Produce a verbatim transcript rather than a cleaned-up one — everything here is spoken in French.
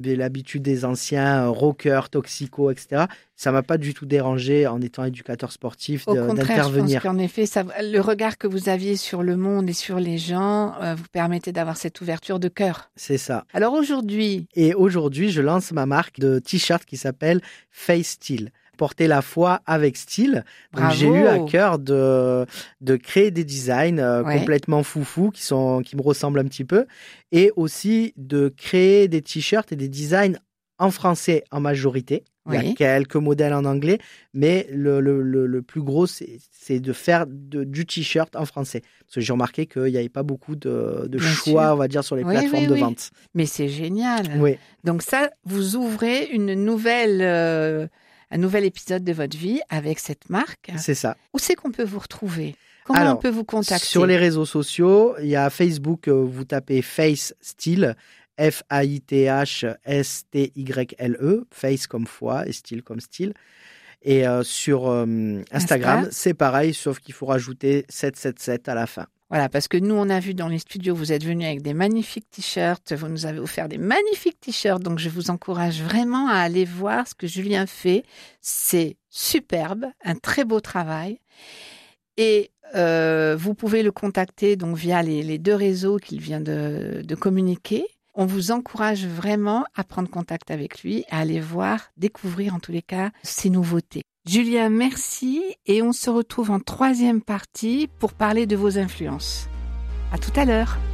J'ai l'habitude des anciens, euh, rockers, toxicos, et cetera. Ça m'a pas du tout dérangé en étant éducateur sportif de, Au contraire, d'intervenir. je pense qu'en effet, ça, le regard que vous aviez sur le monde et sur les gens euh, vous permettait d'avoir cette ouverture de cœur. C'est ça. Alors aujourd'hui... Et aujourd'hui, je lance ma marque de t-shirt qui s'appelle Face Style. Porter la foi avec style. Donc, Bravo. j'ai eu à cœur de, de créer des designs euh, Ouais. complètement foufou qui sont, qui me ressemblent un petit peu. Et aussi de créer des t-shirts et des designs en français en majorité. Il y a Oui. quelques modèles en anglais, mais le, le, le, le plus gros, c'est, c'est de faire de, du t-shirt en français. Parce que j'ai remarqué qu'il n'y avait pas beaucoup de, de Bien choix, sûr. on va dire, sur les Oui, plateformes oui, de oui. vente. Mais c'est génial. Oui, Donc ça, vous ouvrez une nouvelle, euh, un nouvel épisode de votre vie avec cette marque. c'est ça. Où c'est qu'on peut vous retrouver? Comment Alors, on peut vous contacter? Sur les réseaux sociaux, il y a Facebook, euh, vous tapez Face Style, F A I T H S T Y L E, Face comme foi et Style comme style. Et euh, sur euh, Instagram, Insta. c'est pareil, sauf qu'il faut rajouter sept sept sept à la fin. Voilà, parce que nous, on a vu dans les studios, vous êtes venus avec des magnifiques t-shirts, vous nous avez offert des magnifiques t-shirts, donc je vous encourage vraiment à aller voir ce que Julien fait. C'est superbe, un très beau travail. Et euh, vous pouvez le contacter donc via les, les deux réseaux qu'il vient de, de communiquer. On vous encourage vraiment à prendre contact avec lui, à aller voir, découvrir en tous les cas ses nouveautés. Julien, merci et on se retrouve en troisième partie pour parler de vos influences. À tout à l'heure.